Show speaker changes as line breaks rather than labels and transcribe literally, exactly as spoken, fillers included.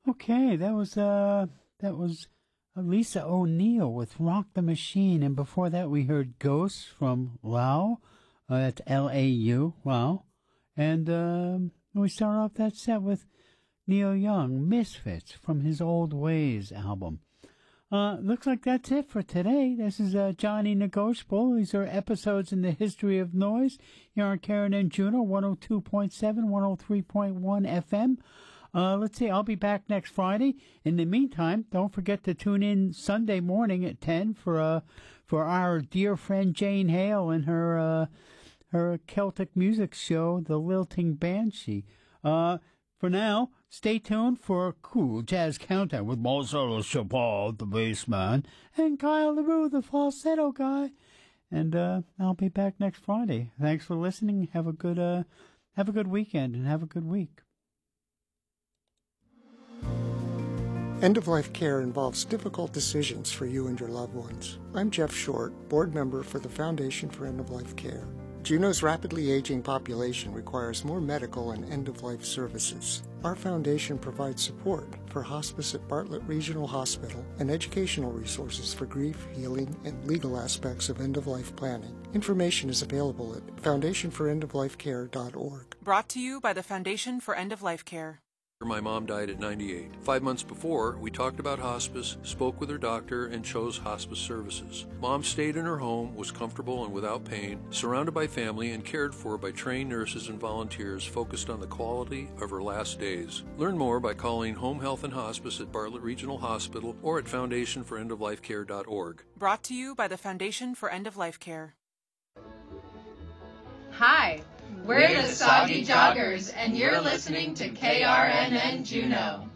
Okay, that was uh that was uh, Lisa O'Neill with Rock the Machine, and before that we heard Ghosts from Lau. Uh, that's L A U, Lau. And um, we start off that set with Neil Young, Misfits from his Old Ways album. Uh, looks like that's it for today. This is uh, Johnny Negotiable. These are episodes in the history of noise here on Karen and Juno, one oh two point seven, one oh three point one F M. Uh, let's see, I'll be back next Friday. In the meantime, don't forget to tune in Sunday morning at ten for uh, for our dear friend Jane Hale and her uh, her Celtic music show, The Lilting Banshee. Uh, for now, stay tuned for a cool jazz countdown with Marcelo Chapal, the bass man, and Kyle LaRue, the falsetto guy. And uh, I'll be back next Friday. Thanks for listening. Have a good uh, have a good weekend and have a good week.
End-of-life care involves difficult decisions for you and your loved ones. I'm Jeff Short, board member for the Foundation for End-of-Life Care. Juneau's rapidly aging population requires more medical and end-of-life services. Our foundation provides support for hospice at Bartlett Regional Hospital and educational resources for grief, healing, and legal aspects of end-of-life planning. Information is available at foundation for end of life care dot org.
Brought to you by the Foundation for End-of-Life Care.
My mom died at ninety-eight. Five months before, we talked about hospice, spoke with her doctor, and chose hospice services. Mom stayed in her home, was comfortable and without pain, surrounded by family and cared for by trained nurses and volunteers focused on the quality of her last days. Learn more by calling Home Health and Hospice at Bartlett Regional Hospital or at foundation for end of life care dot org.
Brought to you by the Foundation for End-of-Life Care.
Hi. We're the Soggy Joggers, and you're listening to K R N N Juneau.